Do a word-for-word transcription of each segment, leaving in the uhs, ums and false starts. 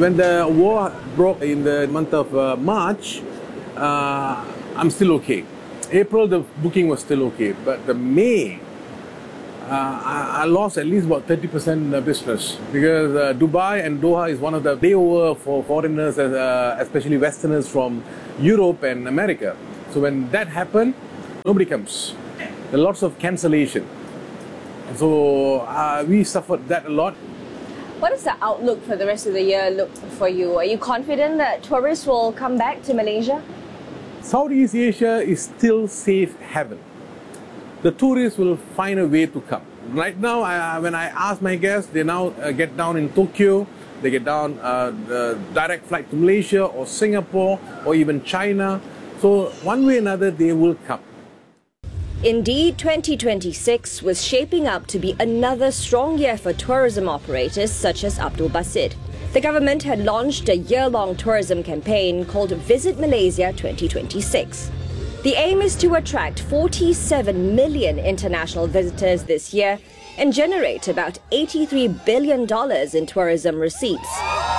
When the war broke in the month of uh, March, uh, I'm still okay. April, the booking was still okay, but the May, uh, I, I lost at least about thirty percent business because uh, Dubai and Doha is one of the layover for foreigners, uh, especially Westerners from Europe and America. So when that happened, nobody comes. There are lots of cancellation. So uh, we suffered that a lot. What does the outlook for the rest of the year look for you? Are you confident that tourists will come back to Malaysia? Southeast Asia is still safe haven. The tourists will find a way to come. Right now, I, when I ask my guests, they now uh, get down in Tokyo, they get down uh, the direct flight to Malaysia or Singapore or even China. So one way or another, they will come. Indeed, twenty twenty-six was shaping up to be another strong year for tourism operators such as Abdul Basit. The government had launched a year-long tourism campaign called Visit Malaysia twenty twenty-six. The aim is to attract forty-seven million international visitors this year and generate about eighty-three billion dollars in tourism receipts.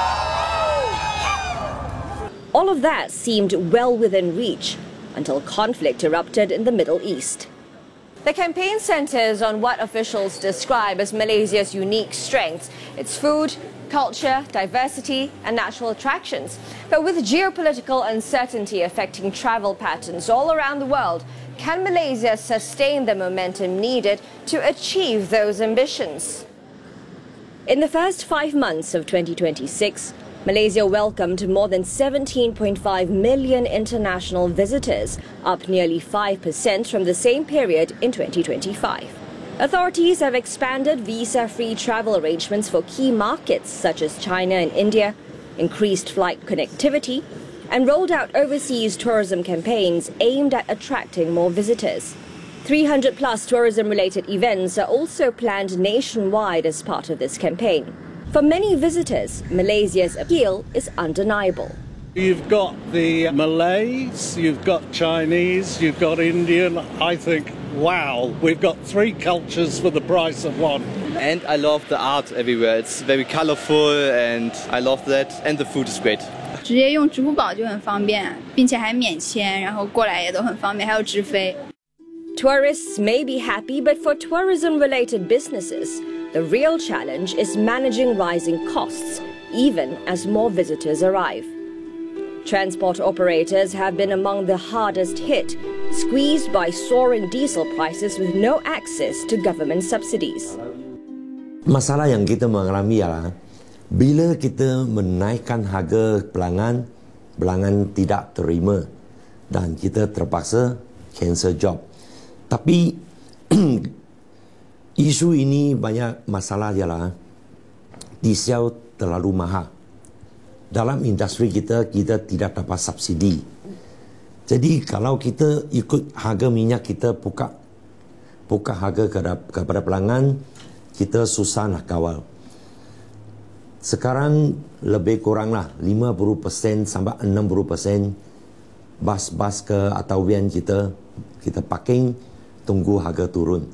All of that seemed well within reach until conflict erupted in the Middle East. The campaign centers on what officials describe as Malaysia's unique strengths: its food, culture, diversity, and natural attractions. But with geopolitical uncertainty affecting travel patterns all around the world, can Malaysia sustain the momentum needed to achieve those ambitions? In the first five months of twenty twenty-six, Malaysia welcomed more than seventeen point five million international visitors, up nearly five percent from the same period in twenty twenty-five. Authorities have expanded visa-free travel arrangements for key markets such as China and India, increased flight connectivity, and rolled out overseas tourism campaigns aimed at attracting more visitors. three hundred plus tourism-related events are also planned nationwide as part of this campaign. For many visitors, Malaysia's appeal is undeniable. You've got the Malays, you've got Chinese, you've got Indian. I think, wow, we've got three cultures for the price of one. And I love the art everywhere. It's very colorful and I love that. And the food is great. 直接用支付宝就很方便，并且还免签，然后过来也都很方便，还有直飞。 Tourists may be happy, but for tourism-related businesses, the real challenge is managing rising costs, even as more visitors arrive. Transport operators have been among the hardest hit, squeezed by soaring diesel prices with no access to government subsidies. Masalah yang kita mengalami ialah bila kita menaikkan harga pelanggan, pelanggan tidak terima dan kita terpaksa cancel job. Tapi isu ini banyak masalah ialah diesel terlalu mahal. Dalam industri kita, kita tidak dapat subsidi. Jadi kalau kita ikut harga minyak kita buka, buka harga kepada pelanggan, kita susah nak kawal. Sekarang lebih kuranglah lima puluh peratus sampai enam puluh peratus bas-bas ke atau van kita, kita parking, tunggu harga turun.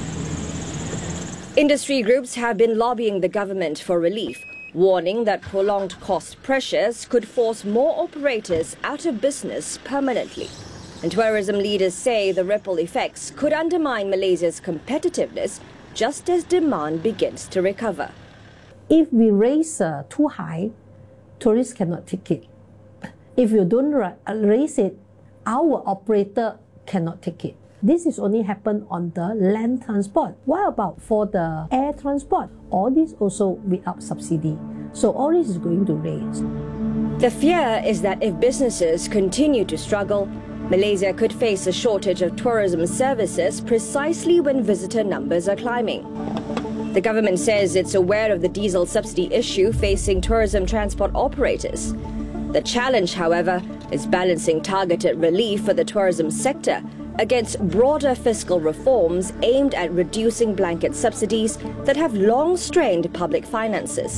Industry groups have been lobbying the government for relief, warning that prolonged cost pressures could force more operators out of business permanently. And tourism leaders say the ripple effects could undermine Malaysia's competitiveness just as demand begins to recover. If we raise uh, too high, tourists cannot take it. If you don't raise it, our operator cannot take it. This is only happen on the land transport. What about for the air transport? All this also without subsidy. So all this is going to raise. The fear is that if businesses continue to struggle, Malaysia could face a shortage of tourism services precisely when visitor numbers are climbing. The government says it's aware of the diesel subsidy issue facing tourism transport operators. The challenge, however, is balancing targeted relief for the tourism sector against broader fiscal reforms aimed at reducing blanket subsidies that have long strained public finances.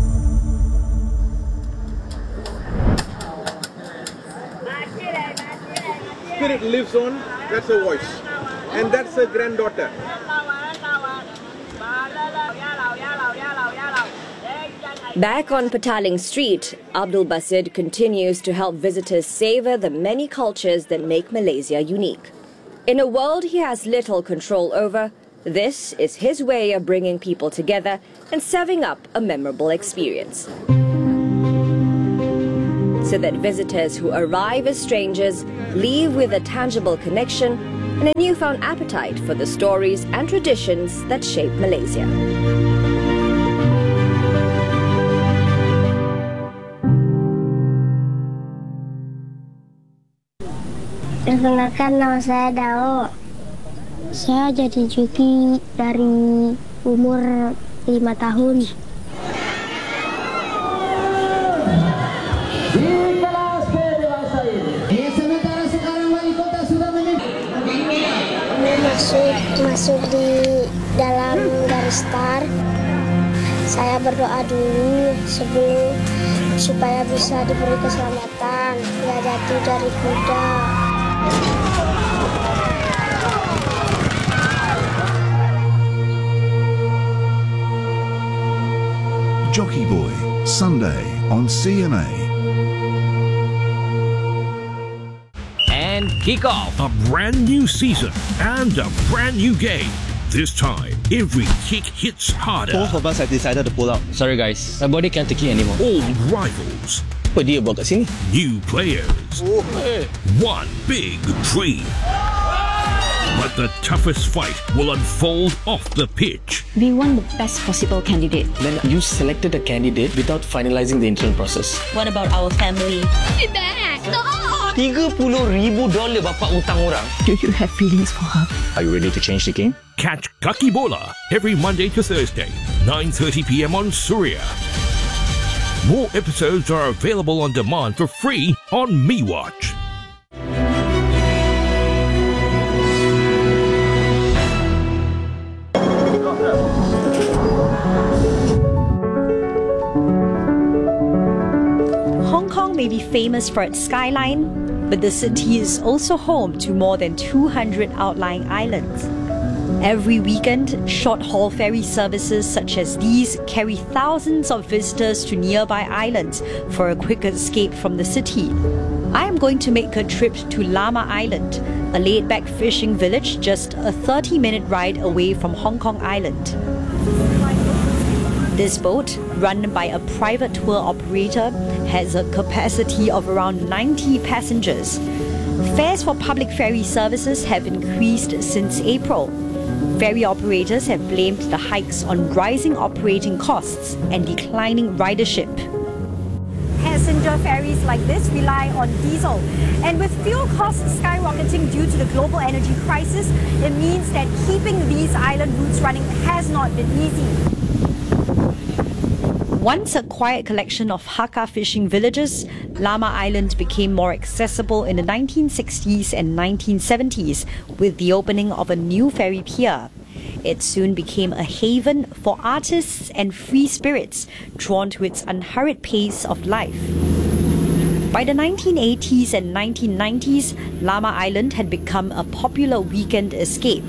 Spirit lives on, that's her voice. And that's her granddaughter. Back on Petaling Street, Abdul Basid continues to help visitors savor the many cultures that make Malaysia unique. In a world he has little control over, this is his way of bringing people together and serving up a memorable experience, so that visitors who arrive as strangers leave with a tangible connection and a newfound appetite for the stories and traditions that shape Malaysia. Perkenalkan, nama saya Dao. Saya jadi joki dari umur lima tahun. Di kelas kedewasa ini, sementara sekarang wali kota sudah masuk masuk di dalam garis start. Saya berdoa dulu sebelum supaya bisa diberi keselamatan, nggak jatuh dari kuda. Jockey Boy, Sunday on C N A. And kick off a brand new season and a brand new game. This time, every kick hits harder. Both of us have decided to pull out. Sorry guys, my body can't take it anymore. Old rivals. Apa dia buat kat sini? New players. Oh, hey. One big dream. But the toughest fight will unfold off the pitch. We want the best possible candidate. Then you selected a candidate without finalizing the internal process. What about our family? Be back! No! tiga puluh ribu dolar bapak utang orang. Do you have feelings for her? Are you ready to change the game? Catch Kaki Bola every Monday to Thursday, nine thirty p m on Surya. More episodes are available on demand for free on MeWatch. Hong Kong may be famous for its skyline, but the city is also home to more than two hundred outlying islands. Every weekend, short-haul ferry services such as these carry thousands of visitors to nearby islands for a quick escape from the city. I am going to make a trip to Lama Island, a laid-back fishing village just a thirty-minute ride away from Hong Kong Island. This boat, run by a private tour operator, has a capacity of around ninety passengers. Fares for public ferry services have increased since April. Ferry operators have blamed the hikes on rising operating costs and declining ridership. Passenger ferries like this rely on diesel, and with fuel costs skyrocketing due to the global energy crisis, it means that keeping these island routes running has not been easy. Once a quiet collection of Hakka fishing villages, Lama Island became more accessible in the nineteen sixties and nineteen seventies with the opening of a new ferry pier. It soon became a haven for artists and free spirits drawn to its unhurried pace of life. By the nineteen eighties and nineteen nineties, Lama Island had become a popular weekend escape.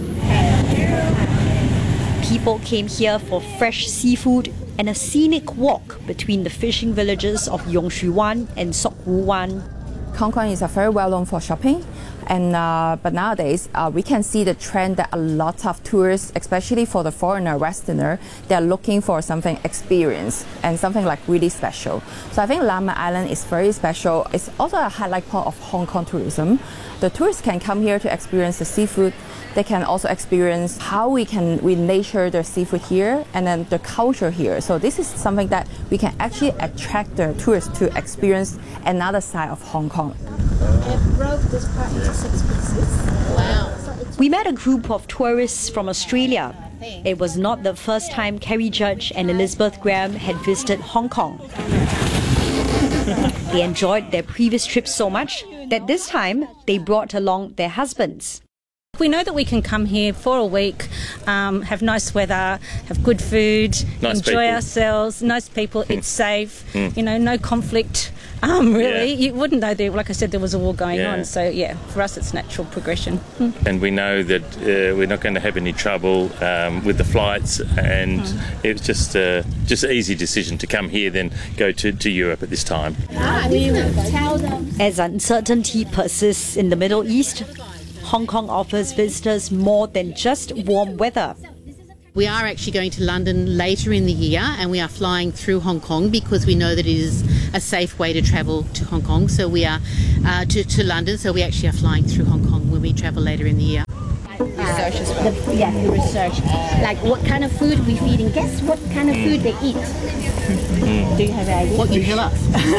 People came here for fresh seafood and a scenic walk between the fishing villages of Yong Shu Wan and Sok Wu Wan. Hong Kong is uh, very well known for shopping, and uh, but nowadays uh, we can see the trend that a lot of tourists, especially for the foreigner, Westerner, they're looking for something experience and something like really special. So I think Lama Island is very special. It's also a highlight point of Hong Kong tourism. The tourists can come here to experience the seafood. They can also experience how we can we nature the seafood here and then the culture here. So this is something that we can actually attract the tourists to experience another side of Hong Kong. I broke this part into six pieces. Wow. We met a group of tourists from Australia. It was not the first time Kerry Judge and Elizabeth Graham had visited Hong Kong. They enjoyed their previous trip so much that this time they brought along their husbands. We know that we can come here for a week, um, have nice weather, have good food, nice enjoy people. ourselves, nice people, mm. It's safe, mm. you know, no conflict Um, really, Yeah. you wouldn't know. There, like I said, there was a war going Yeah. on. So yeah, for us, it's natural progression. Hmm. And we know that uh, we're not going to have any trouble um, with the flights, and Mm. it was just uh, just an easy decision to come here than go to, to Europe at this time. We will tell them. As uncertainty persists in the Middle East, Hong Kong offers visitors more than just warm weather. We are actually going to London later in the year, and we are flying through Hong Kong because we know that it is a safe way to travel to Hong Kong. So we are uh, to, to London, so we actually are flying through Hong Kong when we travel later in the year. Research as well. The, yeah, the research. Like what kind of food we feed, and guess what kind of food they eat? Mm. Do you have an idea? What you tell us?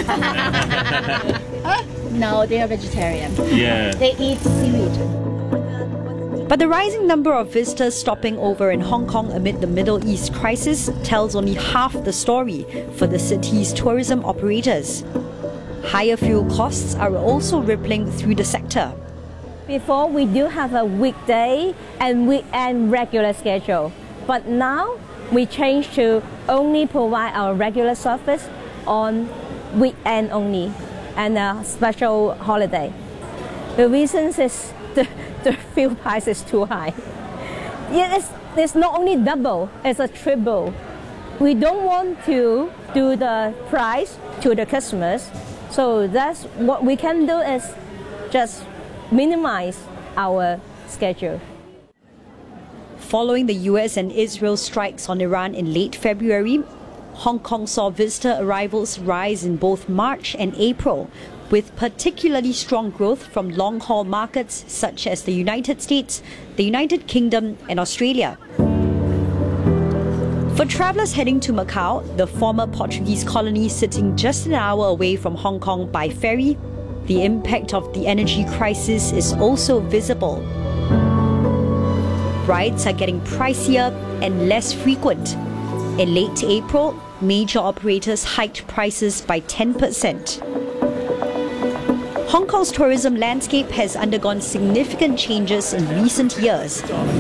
No, they are vegetarian. Yeah. They eat seaweed. But the rising number of visitors stopping over in Hong Kong amid the Middle East crisis tells only half the story for the city's tourism operators. Higher fuel costs are also rippling through the sector. Before, we do have a weekday and weekend regular schedule, but now we change to only provide our regular service on weekend only and a special holiday. The reason is the, the fuel price is too high. Yeah, it's, it's not only double, it's a triple. We don't want to do the price to the customers, so that's what we can do is just minimize our schedule. Following the U S and Israel strikes on Iran in late February, Hong Kong saw visitor arrivals rise in both March and April, with particularly strong growth from long-haul markets such as the United States, the United Kingdom and Australia. For travellers heading to Macau, the former Portuguese colony sitting just an hour away from Hong Kong by ferry, the impact of the energy crisis is also visible. Rides are getting pricier and less frequent. In late April, major operators hiked prices by ten percent. Hong Kong's tourism landscape has undergone significant changes in recent years.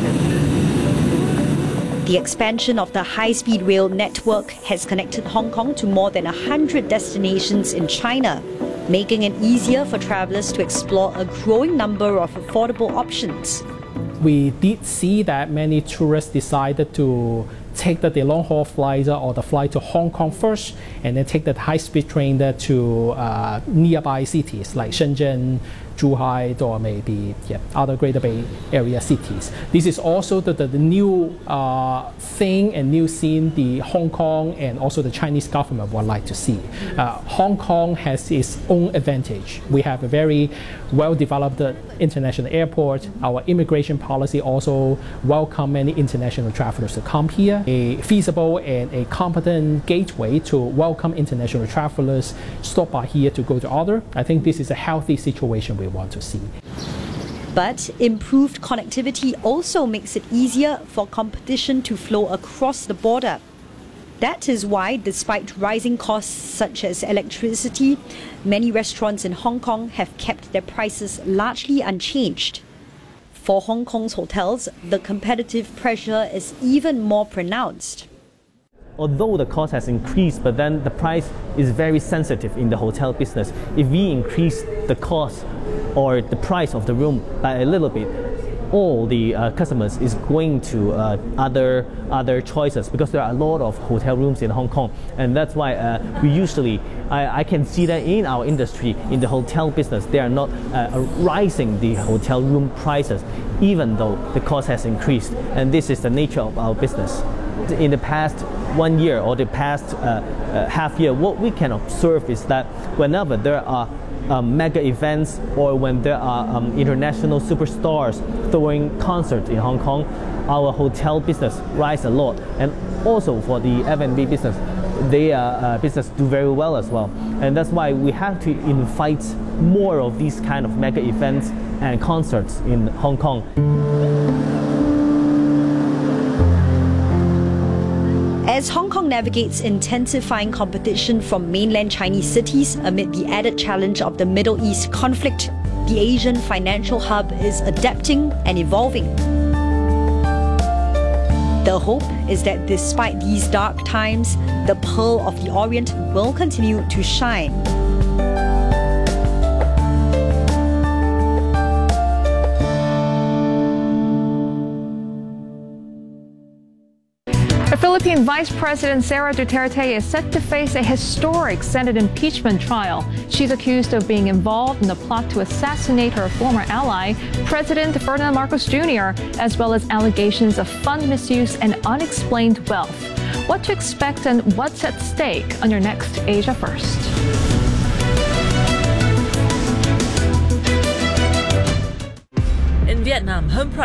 The expansion of the high-speed rail network has connected Hong Kong to more than one hundred destinations in China, making it easier for travellers to explore a growing number of affordable options. We did see that many tourists decided to take the, the long-haul flight or the flight to Hong Kong first, and then take the high-speed train there to uh, nearby cities like Shenzhen, Zhuhai, or maybe yeah, other Greater Bay Area cities. This is also the, the, the new uh, thing and new scene the Hong Kong and also the Chinese government would like to see. Uh, Hong Kong has its own advantage. We have a very well-developed international airport. Our immigration policy also welcome many international travelers to come here. A feasible and a competent gateway to welcome international travelers stop by here to go to other. I think this is a healthy situation we want to see. But improved connectivity also makes it easier for competition to flow across the border. That is why, despite rising costs such as electricity, many restaurants in Hong Kong have kept their prices largely unchanged. For Hong Kong's hotels, the competitive pressure is even more pronounced. Although the cost has increased, but then the price is very sensitive in the hotel business. If we increase the cost or the price of the room by a little bit, all the uh, customers is going to uh, other other choices, because there are a lot of hotel rooms in Hong Kong, and that's why uh, we usually I, I can see that in our industry, in the hotel business, they are not uh, rising the hotel room prices, even though the cost has increased, and this is the nature of our business. In the past one year or the past uh, uh, half year, what we can observe is that whenever there are Um, mega events or when there are um, international superstars throwing concerts in Hong Kong, our hotel business rise a lot, and also for the F and B business, their uh, business do very well as well, and that's why we have to invite more of these kind of mega events and concerts in Hong Kong. As Hong Kong navigates intensifying competition from mainland Chinese cities amid the added challenge of the Middle East conflict, the Asian financial hub is adapting and evolving. The hope is that despite these dark times, the Pearl of the Orient will continue to shine. The Philippine Vice President Sara Duterte is set to face a historic Senate impeachment trial. She's accused of being involved in the plot to assassinate her former ally, President Ferdinand Marcos Junior, as well as allegations of fund misuse and unexplained wealth. What to expect and what's at stake on your next Asia First. In Vietnam, home prices